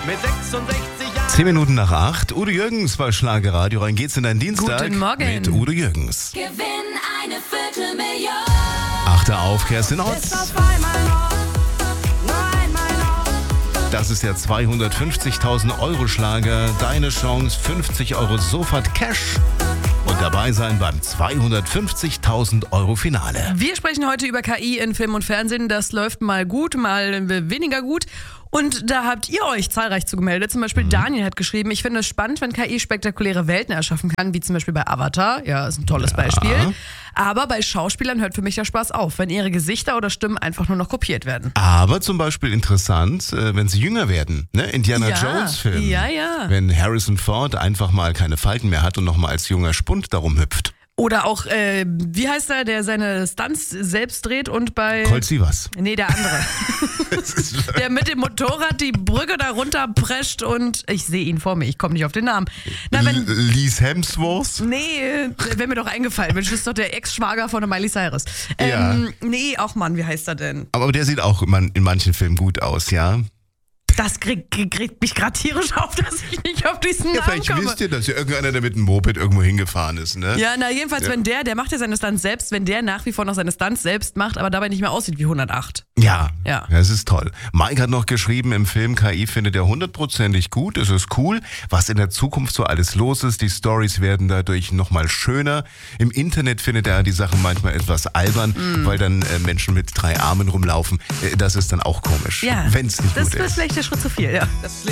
Mit 66 Jahren. 10 Minuten nach 8. Udo Jürgens bei Schlagerradio. Rein geht's in deinen Dienstag. Guten Morgen. Mit Udo Jürgens. Gewinn eine Viertelmillion. 8. auf Kerstin Otz. Das ist der 250.000 Euro Schlager. Deine Chance, 50 Euro sofort Cash. Und dabei sein beim 250.000 Euro Finale. Wir sprechen heute über KI in Film und Fernsehen. Das läuft mal gut, mal weniger gut. Und da habt ihr euch zahlreich zugemeldet. Zum Beispiel Daniel hat geschrieben, ich finde es spannend, wenn KI spektakuläre Welten erschaffen kann, wie zum Beispiel bei Avatar. Ja, ist ein tolles Beispiel. Aber bei Schauspielern hört für mich der Spaß auf, wenn ihre Gesichter oder Stimmen einfach nur noch kopiert werden. Aber zum Beispiel interessant, wenn sie jünger werden. Ne? Indiana Jones Film. Ja. Wenn Harrison Ford einfach mal keine Falten mehr hat und nochmal als junger Spund darum hüpft. Oder auch, wie heißt der seine Stunts selbst dreht und bei... Colt Sievers. Nee, der andere. Der mit dem Motorrad die Brücke da runterprescht und ich sehe ihn vor mir, ich komme nicht auf den Namen. Na, wenn, Lies Hemsworth? nee, wäre mir doch eingefallen. Mensch, das ist doch der Ex-Schwager von der Miley Cyrus. Ja. Nee, auch Mann, wie heißt er denn? Aber der sieht auch in manchen Filmen gut aus, ja? Das kriegt mich gerade tierisch auf, dass ich nicht auf diesen Ja, Namen vielleicht komme. wisst ihr, dass ja irgendeiner, der mit einem Moped irgendwo hingefahren ist, ne? Ja, na jedenfalls, wenn der macht ja seine Stunts selbst, wenn der nach wie vor noch seine Stunts selbst macht, aber dabei nicht mehr aussieht wie 108. Ja, Ja. das ist toll. Mike hat noch geschrieben, im Film KI findet er 100%ig gut, es ist cool, was in der Zukunft so alles los ist, die Stories werden dadurch nochmal schöner. Im Internet findet er die Sachen manchmal etwas albern, weil dann Menschen mit 3 Armen rumlaufen. Das ist dann auch komisch, Ja, wenn's nicht das gut ist ist. vielleicht der Schritt zu viel, ja. Das